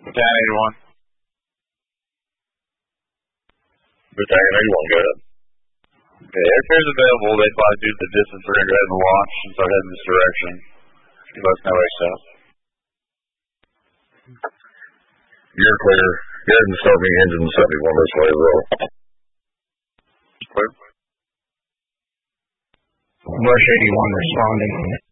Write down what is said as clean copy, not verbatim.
Battalion 81. Battalion 81, go ahead. Okay, airfares available. They fly due to the distance we're going to go ahead and launch since we're heading this direction. You let us know ASAP. You're clear. Go ahead and start me engine 71 this way as well. Clear. Rush 81 responding.